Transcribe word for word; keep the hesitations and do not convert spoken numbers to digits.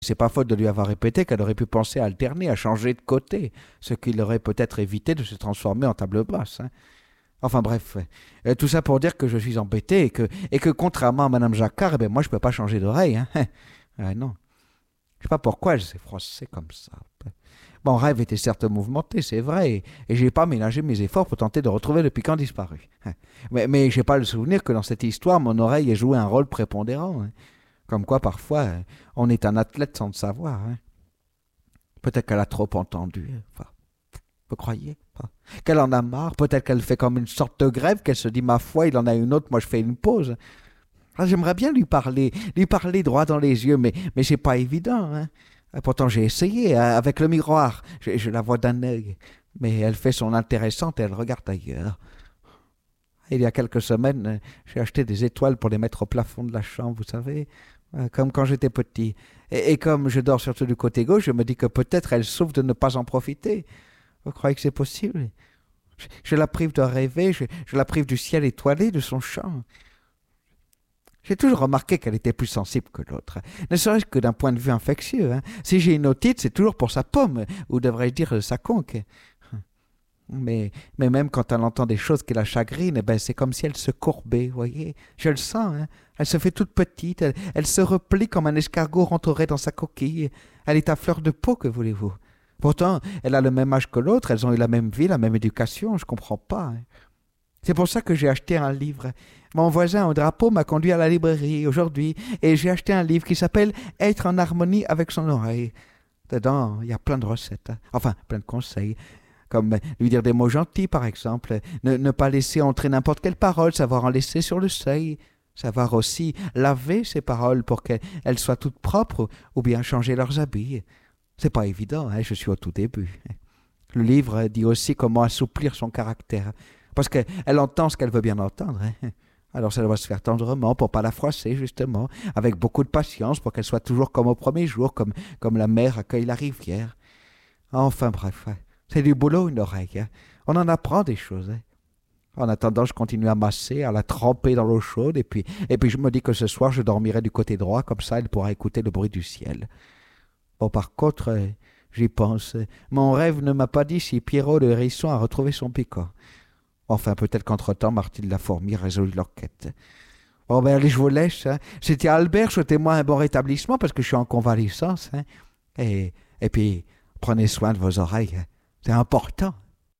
C'est pas faute de lui avoir répété qu'elle aurait pu penser à alterner, à changer de côté, ce qui l'aurait peut-être évité de se transformer en table basse. Hein. Enfin bref, euh, tout ça pour dire que je suis embêté et que, et que contrairement à Madame Jacquard, eh ben, moi je peux pas changer d'oreille. Hein. Ah, non, je sais pas pourquoi elle s'est froissée comme ça. Mon rêve était certes mouvementé, c'est vrai, et, et j'ai pas ménagé mes efforts pour tenter de retrouver le piquant disparu. Hein. Mais, mais j'ai pas le souvenir que dans cette histoire, mon oreille ait joué un rôle prépondérant. Hein. Comme quoi, parfois, euh, on est un athlète sans le savoir. Hein. Peut-être qu'elle a trop entendu. Enfin, vous croyez pas qu'elle en a marre. Peut-être qu'elle fait comme une sorte de grève, qu'elle se dit, ma foi, il en a une autre, moi je fais une pause. Ah, j'aimerais bien lui parler, lui parler droit dans les yeux, mais, mais c'est pas évident. Hein. Pourtant, j'ai essayé, hein, avec le miroir. Je, je la vois d'un œil. Mais elle fait son intéressante et elle regarde ailleurs. Il y a quelques semaines, j'ai acheté des étoiles pour les mettre au plafond de la chambre, vous savez, comme quand j'étais petit. Et, et comme je dors surtout du côté gauche, je me dis que peut-être elle souffre de ne pas en profiter. Vous croyez que c'est possible? je, je la prive de rêver, je, je la prive du ciel étoilé, de son chant. J'ai toujours remarqué qu'elle était plus sensible que l'autre, ne serait-ce que d'un point de vue infectieux. Hein. Si j'ai une otite, c'est toujours pour sa pomme, ou devrais-je dire sa conque. Mais, mais même quand elle entend des choses qui la chagrinent, eh ben c'est comme si elle se courbait, vous voyez. Je le sens, hein. Elle se fait toute petite, elle, elle se replie comme un escargot rentré dans sa coquille. Elle est à fleur de peau, que voulez-vous. Pourtant, elle a le même âge que l'autre, elles ont eu la même vie, la même éducation, je comprends pas. Hein. C'est pour ça que j'ai acheté un livre. Mon voisin au drapeau m'a conduit à la librairie aujourd'hui, et j'ai acheté un livre qui s'appelle « Être en harmonie avec son oreille ». Dedans, il y a plein de recettes, hein. Enfin, plein de conseils. Comme lui dire des mots gentils, par exemple, ne, ne pas laisser entrer n'importe quelle parole, savoir en laisser sur le seuil, savoir aussi laver ses paroles pour qu'elles soient toutes propres, ou bien changer leurs habits. C'est pas évident, hein, je suis au tout début. Le livre dit aussi comment assouplir son caractère, parce qu'elle entend ce qu'elle veut bien entendre. Hein. Alors ça doit se faire tendrement pour pas la froisser, justement, avec beaucoup de patience pour qu'elle soit toujours comme au premier jour, comme, comme la mer accueille la rivière. Enfin bref, c'est du boulot une oreille. Hein. On en apprend des choses. Hein. En attendant, je continue à masser, à la tremper dans l'eau chaude, et puis, et puis je me dis que ce soir, je dormirai du côté droit, comme ça elle pourra écouter le bruit du ciel. Bon, par contre, euh, j'y pense. Mon rêve ne m'a pas dit si Pierrot le hérisson a retrouvé son piquant. Enfin, peut-être qu'entre-temps, Martine la fourmi a résolu l'enquête. Bon, ben allez, je vous laisse. Hein. C'était Albert, souhaitez-moi un bon rétablissement, parce que je suis en convalescence. Hein. Et, et puis, prenez soin de vos oreilles. Hein. C'est important.